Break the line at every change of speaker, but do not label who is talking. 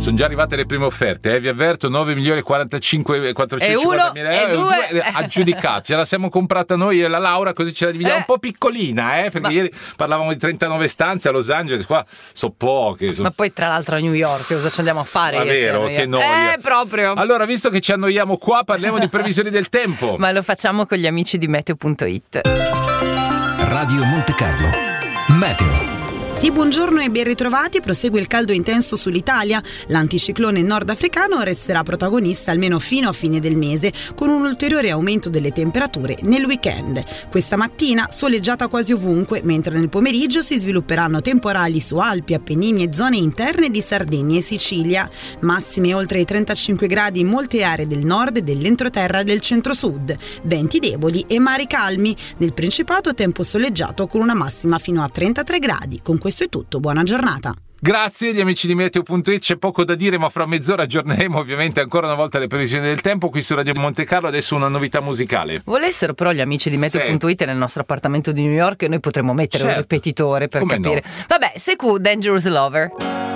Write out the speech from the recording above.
Sono già arrivate le prime offerte, vi avverto, 9.045.450.000 euro aggiudicati. Ce la siamo comprata noi e la Laura, così ce la dividiamo un po' piccolina, perché ieri parlavamo di 39 stanze a Los Angeles, qua sono poche.
Ma poi tra l'altro a New York cosa ci andiamo a fare?
Ma vero, che noia.
Proprio.
Allora, visto che ci annoiamo qua, parliamo di previsioni del tempo.
Ma lo facciamo con gli amici di Meteo.it.
Radio Monte Carlo Meteo.
Sì, buongiorno e ben ritrovati. Prosegue il caldo intenso sull'Italia. L'anticiclone nordafricano resterà protagonista almeno fino a fine del mese, con un ulteriore aumento delle temperature nel weekend. Questa mattina soleggiata quasi ovunque, mentre nel pomeriggio si svilupperanno temporali su Alpi, Appennini e zone interne di Sardegna e Sicilia. Massime oltre i 35 gradi in molte aree del nord e dell'entroterra del centro-sud. Venti deboli e mari calmi. Nel Principato tempo soleggiato con una massima fino a 33 gradi. Con questo è tutto, buona giornata.
Grazie agli amici di Meteo.it, c'è poco da dire, ma fra mezz'ora aggiorneremo ovviamente ancora una volta le previsioni del tempo qui su Radio Monte Carlo. Adesso una novità musicale.
Volessero però gli amici di Meteo.it nel nostro appartamento di New York, noi potremmo mettere un ripetitore per
come
capire.
No?
Vabbè, Sekou, Dangerous Lover.